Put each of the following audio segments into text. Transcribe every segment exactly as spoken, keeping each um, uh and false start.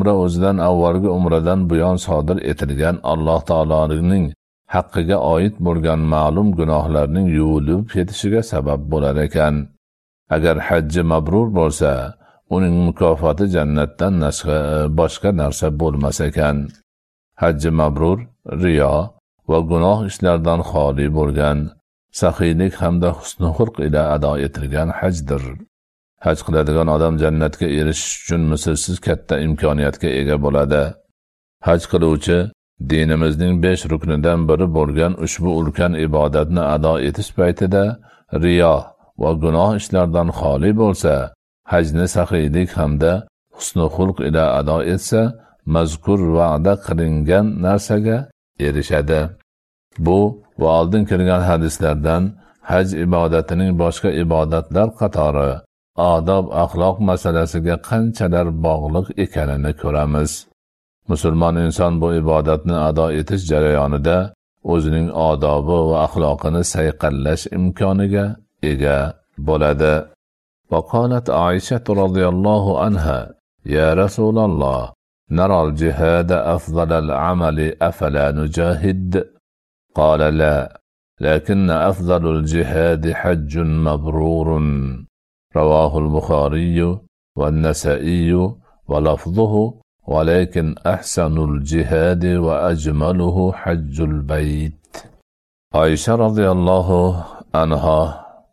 umra o'zidan avvalgi umradan buyon sodir etilgan Alloh taoloning haqqiga oid bo'lgan ma'lum gunohlarning yuvilib ketishiga sabab bo'lar ekan. Agar hajji mabrur bo'lsa, uning mukofoti jannatdan boshqa narsa bo'lmas ekan. Hajji mabrur riyo va gunoh ishlardan xoli bo'lgan, saxiylik hamda husn xulq ila ado etilgan hajdir. Haj qiladigan odam jannatga erishish uchun mislsiz katta imkoniyatga ega bo'ladi. Haj qiluvchi dinimizning besh ruknidan biri bo'lgan ushbu ulkan ibodatni ado etish paytida riyo va gunoh ishlardan xoli bo'lsa, hajni saxiylik hamda husn xulq ila ado etsa, mazkur va'da qilingan narsaga erishadi. Bu va oldin kelgan hadislardan haj ibodatining boshqa ibodatlar qatori odob axloq masalasiga qanchalar bog'liq ekanini ko'ramiz. Musulmon inson bu ibodatni ado etish jarayonida o'zining odobi va axloqini sayqallash imkoniga ega bo'ladi. وقالت عائشة رضي الله عنها يا رسول الله نرى الجهاد أفضل العمل أفلا نجاهد؟ قال لا، لكن أفضل الجهاد حج مبرور. رواه البخاري والنسائي ولفظه ولكن أحسن الجهاد وأجمله حج البيت. عائشة رضي الله عنها: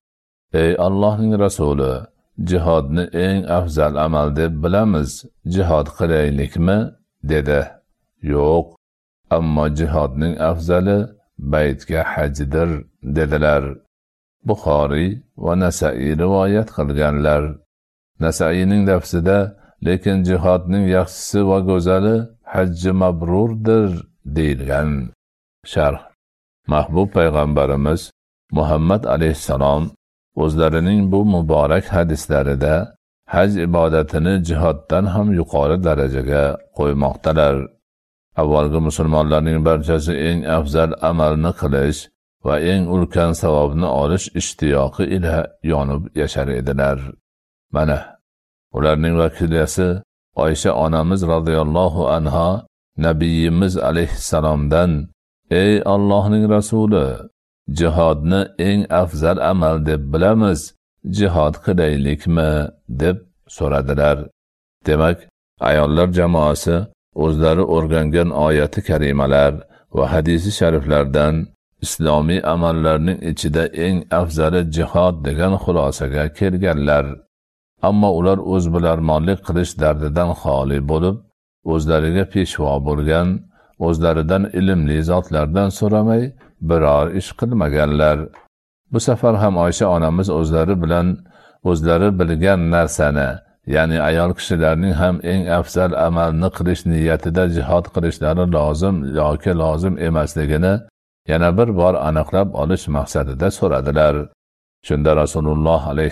ey Allohning rasuli, jihodni eng afzal amal deb bilamiz, jihod qilaylikmi? dedi. Yo'q, ammo jihodning afzali baytga hajdir dedilar. Buxoriy va Nasaiy rivoyat qilganlar. Nasaining lafzida lekin jihodning yaxshisi va go'zali hajji mabrurdir deyilgan. Sharh: Mahbub payg'ambarimiz Muhammad alayhissalom o'zlarining bu muborak hadislarida haj ibodatini jihoddan ham yuqori darajaga qo'ymoqdalar. Avvalgi musulmonlarning barchasi eng afzal amalni qilish va eng ulkan savobni olish ishtiyoqi ila yonib yashar edilar. Mana ularning vakilasi Oysha onamiz radhiyallohu anha Nabiyimiz alayhissalomdan: ey Allohning rasuli, jihodni eng afzal amal deb bilamiz, jihod qilaylikmi? deb so'radilar. Demak, ayollar jamoasi o'zlari o'rgangan oyati karimalar va hadisi shariflardan islomiy amallarning ichida eng afzali jihod degan xulosaga kelganlar. Ammo ular o'zbilarmonlik qilish dardidan xoli bo'lib, o'zlariga peshvo bo'lgan, o'zlaridan ilmli zotlardan so'ramay biror ish qilmaganlar. Bu safar ham Oysha onamiz o'zlari bilan o'zlari bilgan narsani, ya'ni ayol kishilarning ham eng afzal amalni qilish niyatida jihod qilishlari lozim yoki lozim emasligini yana bir bor aniqlab olish maqsadida so'radilar. Shunda Rasululloh alayhi